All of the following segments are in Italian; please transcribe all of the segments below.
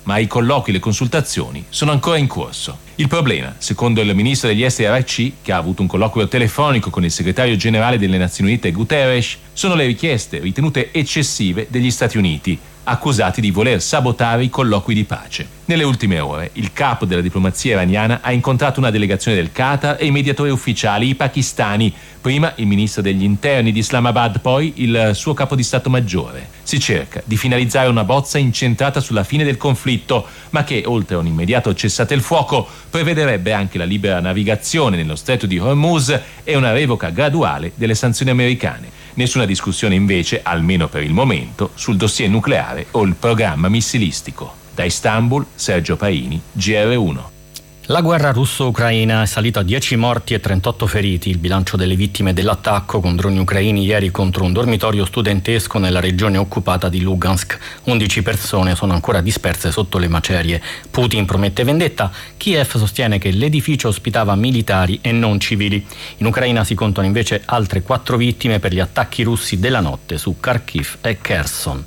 ma i colloqui e le consultazioni sono ancora in corso. Il problema, secondo il ministro degli esteri Araghchi, che ha avuto un colloquio telefonico con il segretario generale delle Nazioni Unite Guterres, sono le richieste ritenute eccessive degli Stati Uniti, accusati di voler sabotare i colloqui di pace. Nelle ultime ore, il capo della diplomazia iraniana ha incontrato una delegazione del Qatar e i mediatori ufficiali, i pakistani, prima il ministro degli interni di Islamabad, poi il suo capo di Stato Maggiore. Si cerca di finalizzare una bozza incentrata sulla fine del conflitto, ma che, oltre a un immediato cessate il fuoco, prevederebbe anche la libera navigazione nello stretto di Hormuz e una revoca graduale delle sanzioni americane. Nessuna discussione invece, almeno per il momento, sul dossier nucleare o il programma missilistico. Da Istanbul, Sergio Paini, GR1. La guerra russo-ucraina è salita a 10 morti e 38 feriti, il bilancio delle vittime dell'attacco con droni ucraini ieri contro un dormitorio studentesco nella regione occupata di Lugansk. 11 persone sono ancora disperse sotto le macerie. Putin promette vendetta, Kiev sostiene che l'edificio ospitava militari e non civili. In Ucraina si contano invece altre 4 vittime per gli attacchi russi della notte su Kharkiv e Kherson.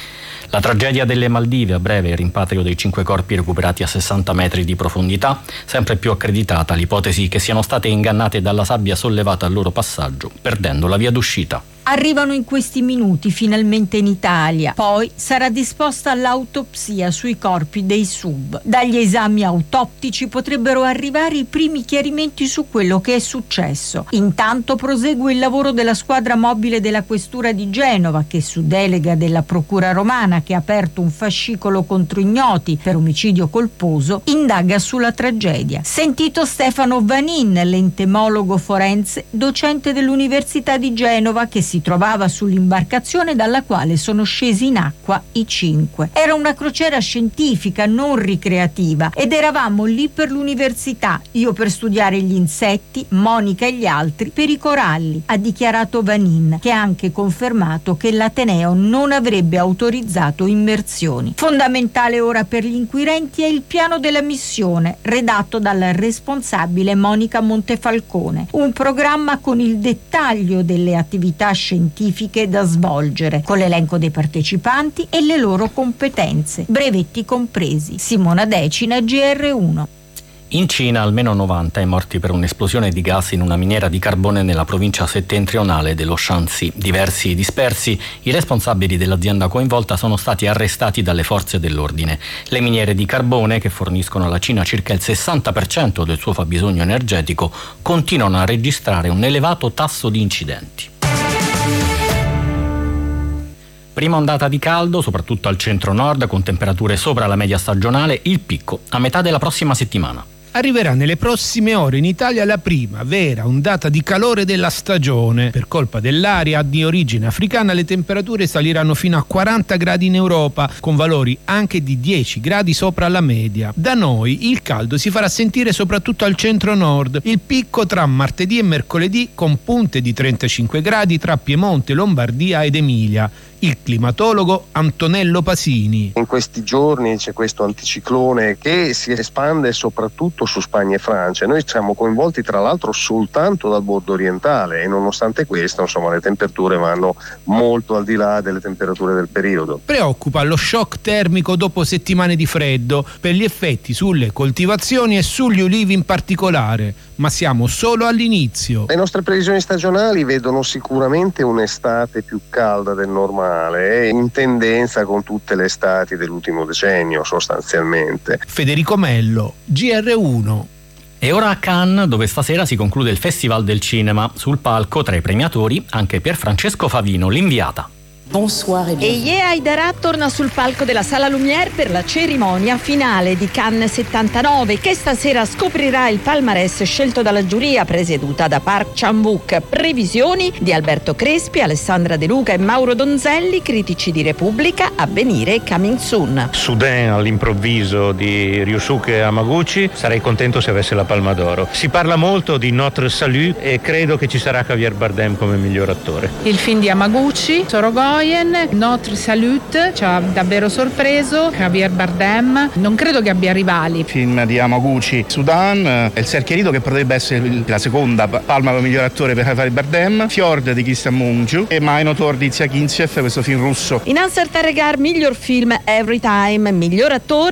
La tragedia delle Maldive, a breve il rimpatrio dei 5 corpi recuperati a 60 metri di profondità, sempre più accreditata l'ipotesi che siano state ingannate dalla sabbia sollevata al loro passaggio, perdendo la via d'uscita. Arrivano in questi minuti finalmente in Italia, poi sarà disposta l'autopsia sui corpi dei sub. Dagli esami autoptici potrebbero arrivare i primi chiarimenti su quello che è successo. Intanto prosegue il lavoro della squadra mobile della Questura di Genova, che su delega della Procura romana, che ha aperto un fascicolo contro ignoti per omicidio colposo, indaga sulla tragedia. Sentito Stefano Vanin, l'entomologo forense, docente dell'Università di Genova, che si trovava sull'imbarcazione dalla quale sono scesi in acqua i 5. Era una crociera scientifica, non ricreativa, ed eravamo lì per l'università, io per studiare gli insetti, Monica e gli altri per i coralli, ha dichiarato Vanin, che ha anche confermato che l'Ateneo non avrebbe autorizzato immersioni. Fondamentale ora per gli inquirenti è il piano della missione, redatto dalla responsabile Monica Montefalcone, un programma con il dettaglio delle attività scientifiche da svolgere, con l'elenco dei partecipanti e le loro competenze, brevetti compresi. Simona Decina, GR1. In Cina almeno 90 i morti per un'esplosione di gas in una miniera di carbone nella provincia settentrionale dello Shanxi. Diversi e dispersi, i responsabili dell'azienda coinvolta sono stati arrestati dalle forze dell'ordine. Le miniere di carbone, che forniscono alla Cina circa il 60% del suo fabbisogno energetico, continuano a registrare un elevato tasso di incidenti. Prima ondata di caldo, soprattutto al centro-nord, con temperature sopra la media stagionale, il picco a metà della prossima settimana. Arriverà nelle prossime ore in Italia la prima vera ondata di calore della stagione. Per colpa dell'aria di origine africana le temperature saliranno fino a 40 gradi in Europa, con valori anche di 10 gradi sopra la media. Da noi il caldo si farà sentire soprattutto al centro-nord. Il picco tra martedì e mercoledì con punte di 35 gradi tra Piemonte, Lombardia ed Emilia. Il climatologo Antonello Pasini. In questi giorni c'è questo anticiclone che si espande soprattutto su Spagna e Francia. Noi siamo coinvolti tra l'altro soltanto dal bordo orientale e nonostante questo le temperature vanno molto al di là delle temperature del periodo. Preoccupa lo shock termico dopo settimane di freddo per gli effetti sulle coltivazioni e sugli ulivi in particolare, ma siamo solo all'inizio. Le nostre previsioni stagionali vedono sicuramente un'estate più calda del normale, in tendenza con tutte le estati dell'ultimo decennio sostanzialmente. Federico Mello, GR1. E ora a Cannes, dove stasera si conclude il Festival del Cinema. Sul palco, tra i premiatori, anche Pierfrancesco Favino, l'inviata. Bonsoir e Ye Haidara torna sul palco della Sala Lumière per la cerimonia finale di Cannes 79, che stasera scoprirà il palmarès scelto dalla giuria presieduta da Park Chan-wook. Previsioni di Alberto Crespi, Alessandra De Luca e Mauro Donzelli, critici di Repubblica, Avvenire e Coming Soon. Soudain all'improvviso di Ryosuke Hamaguchi, sarei contento se avesse la Palma d'Oro. Si parla molto di Notre Salut e credo che ci sarà Javier Bardem come miglior attore. Il film di Hamaguchi, Sorogoyen, Notre Salut, ci ha davvero sorpreso. Javier Bardem, non credo che abbia rivali. Film di Hamaguchi, Soudain, Il Serchierito, che potrebbe essere la seconda palma per miglior attore per Javier Bardem, Fjord di Christian Mungiu e Minotaur di Zia Kinchev, questo film russo. In Ansar Taregar, miglior film Every Time, miglior attore